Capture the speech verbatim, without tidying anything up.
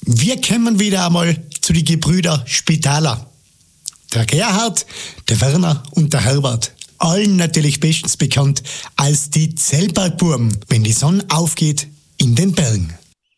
Wir kommen wieder einmal zu den Gebrüder Spitaler. Der Gerhard, der Werner und der Herbert. Allen natürlich bestens bekannt als die Zellbergbuben, wenn die Sonne aufgeht in den Bergen.